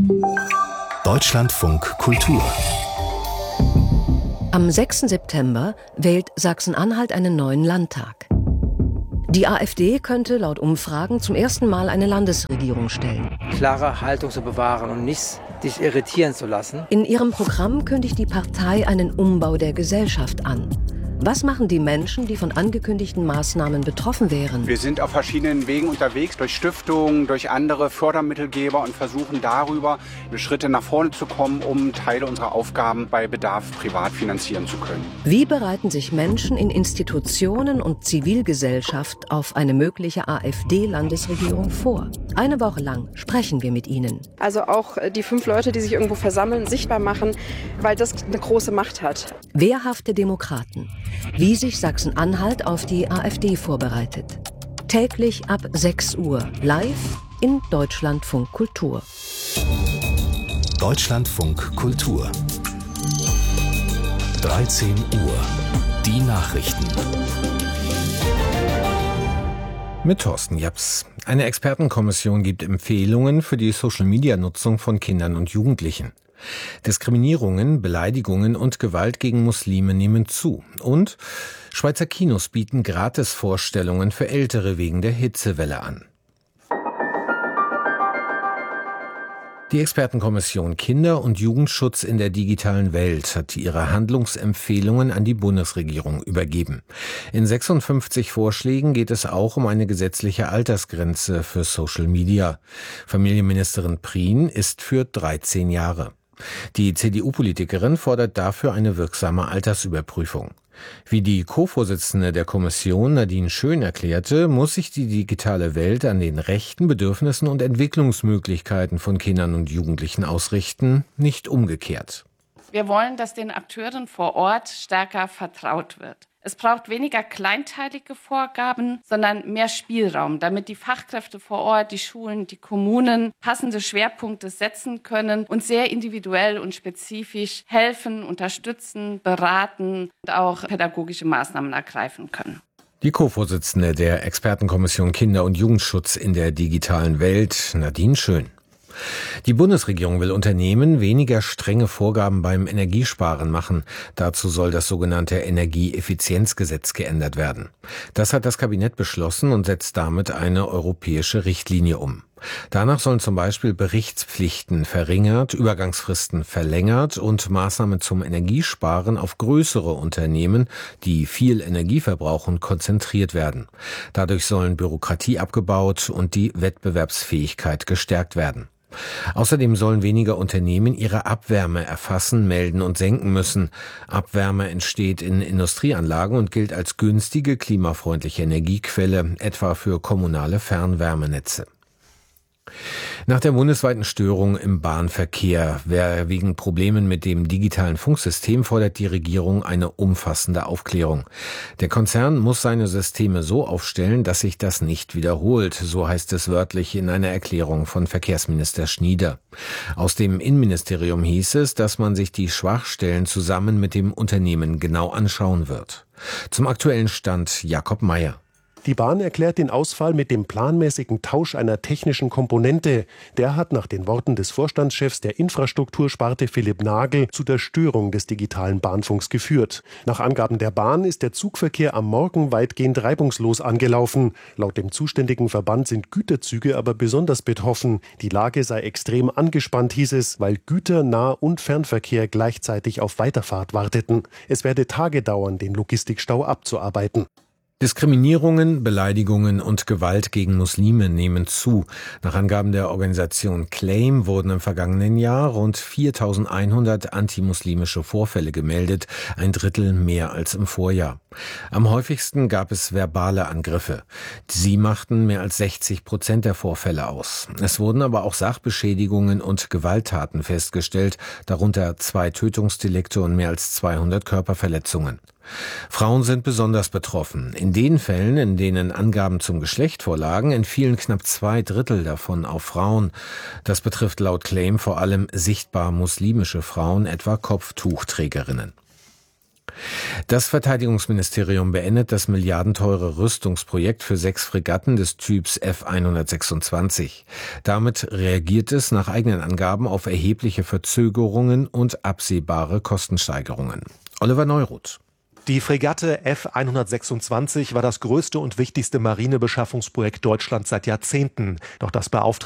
Deutschlandfunk Kultur. Am 6. September wählt Sachsen-Anhalt einen neuen Landtag. Die AfD könnte laut Umfragen zum ersten Mal eine Landesregierung stellen. Klare Haltung zu bewahren und nicht dich irritieren zu lassen. In ihrem Programm kündigt die Partei einen Umbau der Gesellschaft an. Was machen die Menschen, die von angekündigten Maßnahmen betroffen wären? Wir sind auf verschiedenen Wegen unterwegs, durch Stiftungen, durch andere Fördermittelgeber und versuchen darüber Schritte nach vorne zu kommen, um Teile unserer Aufgaben bei Bedarf privat finanzieren zu können. Wie bereiten sich Menschen in Institutionen und Zivilgesellschaft auf eine mögliche AfD-Landesregierung vor? Eine Woche lang sprechen wir mit ihnen. Also auch die 5 Leute, die sich irgendwo versammeln, sichtbar machen, weil das eine große Macht hat. Wehrhafte Demokraten. Wie sich Sachsen-Anhalt auf die AfD vorbereitet. Täglich ab 6 Uhr live in Deutschlandfunk Kultur. Deutschlandfunk Kultur. 13 Uhr. Die Nachrichten. Mit Thorsten Japs. Eine Expertenkommission gibt Empfehlungen für die Social-Media-Nutzung von Kindern und Jugendlichen. Diskriminierungen, Beleidigungen und Gewalt gegen Muslime nehmen zu. Und Schweizer Kinos bieten Gratisvorstellungen für Ältere wegen der Hitzewelle an. Die Expertenkommission Kinder- und Jugendschutz in der digitalen Welt hat ihre Handlungsempfehlungen an die Bundesregierung übergeben. In 56 Vorschlägen geht es auch um eine gesetzliche Altersgrenze für Social Media. Familienministerin Prien ist für 13 Jahre. Die CDU-Politikerin fordert dafür eine wirksame Altersüberprüfung. Wie die Co-Vorsitzende der Kommission Nadine Schön erklärte, muss sich die digitale Welt an den Rechten, Bedürfnissen und Entwicklungsmöglichkeiten von Kindern und Jugendlichen ausrichten, nicht umgekehrt. Wir wollen, dass den Akteuren vor Ort stärker vertraut wird. Es braucht weniger kleinteilige Vorgaben, sondern mehr Spielraum, damit die Fachkräfte vor Ort, die Schulen, die Kommunen passende Schwerpunkte setzen können und sehr individuell und spezifisch helfen, unterstützen, beraten und auch pädagogische Maßnahmen ergreifen können. Die Co-Vorsitzende der Expertenkommission Kinder- und Jugendschutz in der digitalen Welt, Nadine Schön. Die Bundesregierung will Unternehmen weniger strenge Vorgaben beim Energiesparen machen. Dazu soll das sogenannte Energieeffizienzgesetz geändert werden. Das hat das Kabinett beschlossen und setzt damit eine europäische Richtlinie um. Danach sollen zum Beispiel Berichtspflichten verringert, Übergangsfristen verlängert und Maßnahmen zum Energiesparen auf größere Unternehmen, die viel Energie verbrauchen, konzentriert werden. Dadurch sollen Bürokratie abgebaut und die Wettbewerbsfähigkeit gestärkt werden. Außerdem sollen weniger Unternehmen ihre Abwärme erfassen, melden und senken müssen. Abwärme entsteht in Industrieanlagen und gilt als günstige, klimafreundliche Energiequelle, etwa für kommunale Fernwärmenetze. Nach der bundesweiten Störung im Bahnverkehr wegen Problemen mit dem digitalen Funksystem fordert die Regierung eine umfassende Aufklärung. Der Konzern muss seine Systeme so aufstellen, dass sich das nicht wiederholt, so heißt es wörtlich in einer Erklärung von Verkehrsminister Schnieder. Aus dem Innenministerium hieß es, dass man sich die Schwachstellen zusammen mit dem Unternehmen genau anschauen wird. Zum aktuellen Stand Jakob Mayer. Die Bahn erklärt den Ausfall mit dem planmäßigen Tausch einer technischen Komponente. Der hat nach den Worten des Vorstandschefs der Infrastruktursparte Philipp Nagel zu der Störung des digitalen Bahnfunks geführt. Nach Angaben der Bahn ist der Zugverkehr am Morgen weitgehend reibungslos angelaufen. Laut dem zuständigen Verband sind Güterzüge aber besonders betroffen. Die Lage sei extrem angespannt, hieß es, weil Güter-, Nah- und Fernverkehr gleichzeitig auf Weiterfahrt warteten. Es werde Tage dauern, den Logistikstau abzuarbeiten. Diskriminierungen, Beleidigungen und Gewalt gegen Muslime nehmen zu. Nach Angaben der Organisation Claim wurden im vergangenen Jahr rund 4.100 antimuslimische Vorfälle gemeldet, ein Drittel mehr als im Vorjahr. Am häufigsten gab es verbale Angriffe. Sie machten mehr als 60% der Vorfälle aus. Es wurden aber auch Sachbeschädigungen und Gewalttaten festgestellt, darunter 2 Tötungsdelikte und mehr als 200 Körperverletzungen. Frauen sind besonders betroffen. In den Fällen, in denen Angaben zum Geschlecht vorlagen, entfielen knapp 2/3 davon auf Frauen. Das betrifft laut Claim vor allem sichtbar muslimische Frauen, etwa Kopftuchträgerinnen. Das Verteidigungsministerium beendet das milliardenteure Rüstungsprojekt für 6 Fregatten des Typs F-126. Damit reagiert es nach eigenen Angaben auf erhebliche Verzögerungen und absehbare Kostensteigerungen. Oliver Neuroth. Die Fregatte F-126 war das größte und wichtigste Marinebeschaffungsprojekt Deutschlands seit Jahrzehnten. Doch das beauftragte